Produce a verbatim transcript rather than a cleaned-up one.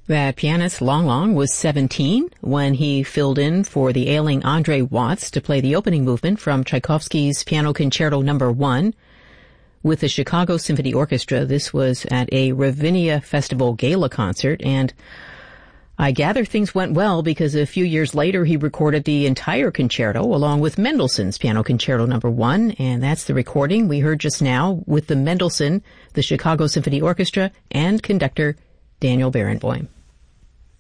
That pianist Lang Lang was seventeen when he filled in for the ailing Andre Watts to play the opening movement from Tchaikovsky's Piano Concerto Number One with the Chicago Symphony Orchestra. This was at a Ravinia Festival Gala concert, and I gather things went well because a few years later he recorded the entire concerto along with Mendelssohn's Piano Concerto Number One, and that's the recording we heard just now with the Mendelssohn, the Chicago Symphony Orchestra, and conductor Daniel Barenboim.